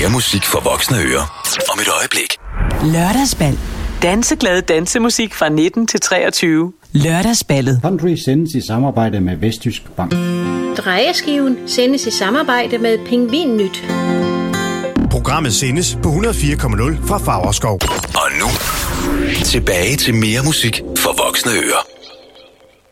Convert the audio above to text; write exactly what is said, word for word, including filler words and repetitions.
Mere musik for voksne ører om et øjeblik. Lørdagsbal. Danseglad dansemusik fra nitten til treogtyve. Lørdagsballet. Country sendes i samarbejde med Vestjysk Bank. Drejeskiven sendes i samarbejde med Pingvinnyt. Programmet sendes på hundrede og fire komma nul fra Favrskov. Og nu, tilbage til mere musik for voksne ører.